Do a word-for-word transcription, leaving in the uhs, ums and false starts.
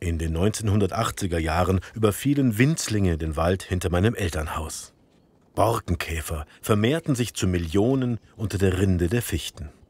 In den neunzehnhundertachtziger Jahren überfielen Winzlinge den Wald hinter meinem Elternhaus. Borkenkäfer vermehrten sich zu Millionen unter der Rinde der Fichten.